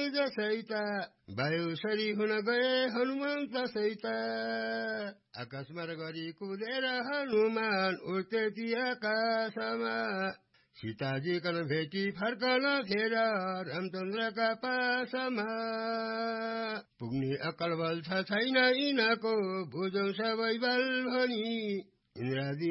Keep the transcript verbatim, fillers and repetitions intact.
तेज सहित वायु सरी हुन गए हनुमन्त सहित आकाशमा गरी कुदेर हनुमान उड्थे ती आकाशमा सीताजी कन भेटी फर्कन फेर रामचन्द्रका पासमा पुग्ने अक्कल बल छ छैन यिनको बुझौँ सबै बल भनी इन्द्रादी